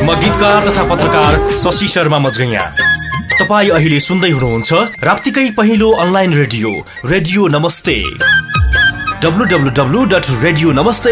म गीतकार तथा पत्रकार शशि शर्मा मजगैया। तपाईँ अहिले सुन्दै हुनुहुन्छ राप्तीकै पहिलो अनलाइन रेडियो नमस्ते। www.radionamaste